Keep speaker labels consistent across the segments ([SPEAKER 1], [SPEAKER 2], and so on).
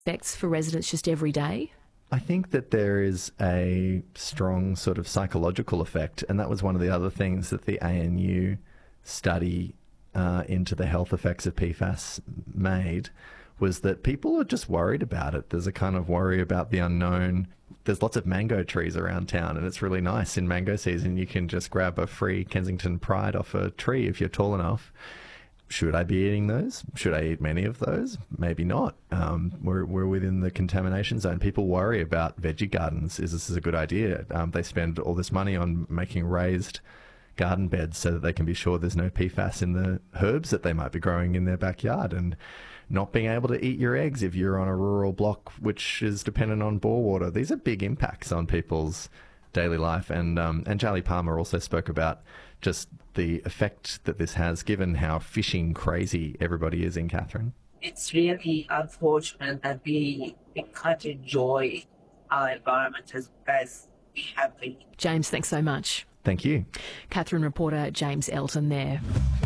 [SPEAKER 1] Effects for residents just every day?
[SPEAKER 2] I think that there is a strong sort of psychological effect, and that was one of the other things that the ANU study into the health effects of PFAS made, was that people are just worried about it. There's a kind of worry about the unknown. There's lots of mango trees around town, and it's really nice in mango season. You can just grab a free Kensington Pride off a tree if you're tall enough. Should I be eating those? Should I eat many of those? Maybe not. We're within the contamination zone. People worry about veggie gardens. Is this a good idea? They spend all this money on making raised garden beds so that they can be sure there's no PFAS in the herbs that they might be growing in their backyard, and not being able to eat your eggs if you're on a rural block which is dependent on bore water. These are big impacts on people's daily life. And Charlie Palmer also spoke about just the effect that this has, given how fishing crazy everybody is in Katherine.
[SPEAKER 3] It's really unfortunate that we can't enjoy our environment as we have been.
[SPEAKER 1] James, thanks so much.
[SPEAKER 2] Thank you.
[SPEAKER 1] Katherine reporter James Elton there.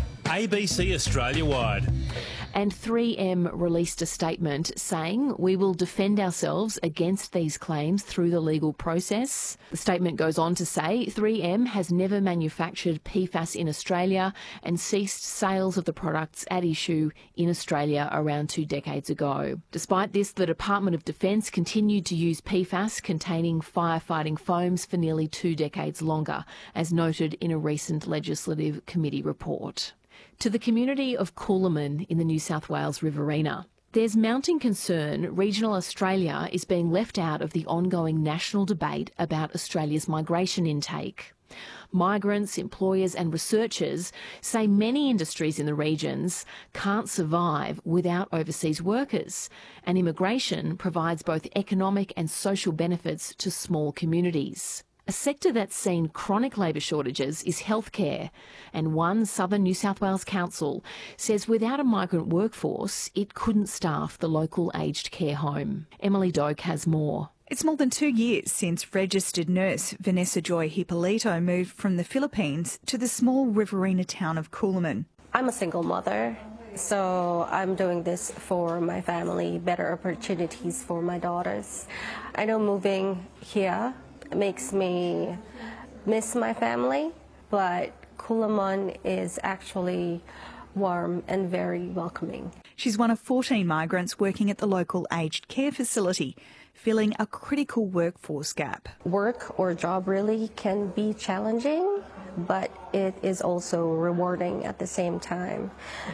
[SPEAKER 4] ABC Australia-wide.
[SPEAKER 1] And 3M released a statement saying, "We will defend ourselves against these claims through the legal process." The statement goes on to say 3M has never manufactured PFAS in Australia and ceased sales of the products at issue in Australia around 2 decades ago. Despite this, the Department of Defence continued to use PFAS containing firefighting foams for nearly 2 decades longer, as noted in a recent Legislative Committee report. To the community of Coolamon in the New South Wales Riverina, there's mounting concern regional Australia is being left out of the ongoing national debate about Australia's migration intake. Migrants, employers and researchers say many industries in the regions can't survive without overseas workers, and immigration provides both economic and social benefits to small communities. A sector that's seen chronic labour shortages is healthcare, and one Southern New South Wales council says without a migrant workforce, it couldn't staff the local aged care home. Emily Doak has more.
[SPEAKER 5] It's more than 2 years since registered nurse Vanessa Joy Hippolito moved from the Philippines to the small riverina town of Coolamon.
[SPEAKER 6] I'm a single mother, so I'm doing this for my family, better opportunities for my daughters. I know moving here makes me miss my family, but Coolamon is actually warm and very welcoming.
[SPEAKER 5] She's one of 14 migrants working at the local aged care facility, filling a critical workforce gap.
[SPEAKER 6] Work or job really can be challenging, but it is also rewarding at the same time.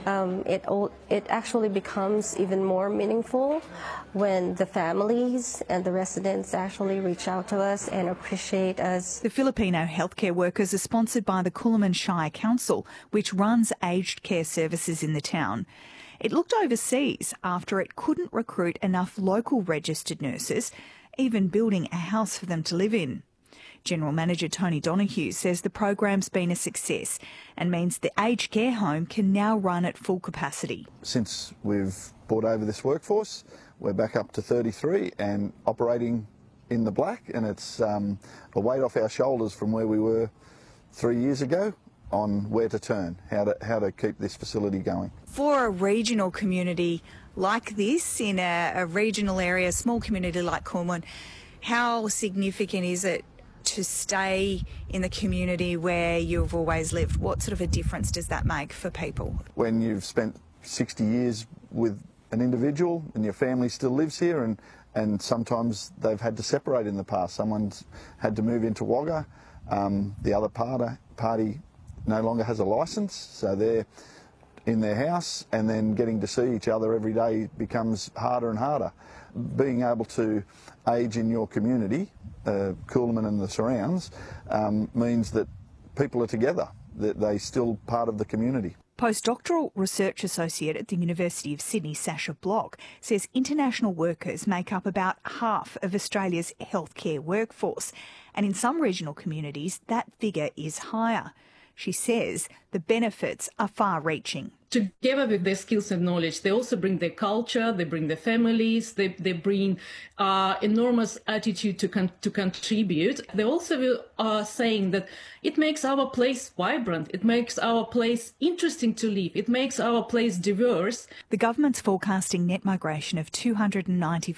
[SPEAKER 6] It actually becomes even more meaningful when the families and the residents actually reach out to us and appreciate us.
[SPEAKER 5] The Filipino healthcare workers are sponsored by the Coolamon Shire Council, which runs aged care services in the town. It looked overseas after it couldn't recruit enough local registered nurses, even building a house for them to live in. General Manager Tony Donoghue says the program's been a success and means the aged care home can now run at full capacity.
[SPEAKER 7] Since we've brought over this workforce, we're back up to 33 and operating in the black, and it's a weight off our shoulders from where we were 3 years ago on where to turn, how to keep this facility going.
[SPEAKER 5] For a regional community like this, in a regional area, a small community like Coolamon, how significant is it to stay in the community where you've always lived? What sort of a difference does that make for people?
[SPEAKER 7] When you've spent 60 years with an individual and your family still lives here, and sometimes they've had to separate in the past. Someone's had to move into Wagga, the other party no longer has a licence, so they're in their house, and then getting to see each other every day becomes harder and harder. Being able to age in your community, Coolamon and the surrounds, means that people are together, that they're still part of the community.
[SPEAKER 5] Postdoctoral research associate at the University of Sydney, Sasha Block, says international workers make up about half of Australia's healthcare workforce, and in some regional communities that figure is higher. She says the benefits are far-reaching.
[SPEAKER 8] Together with their skills and knowledge, they also bring their culture, they bring their families, they bring enormous attitude to contribute. They also are saying that it makes our place vibrant, it makes our place interesting to live, it makes our place diverse.
[SPEAKER 5] The government's forecasting net migration of 295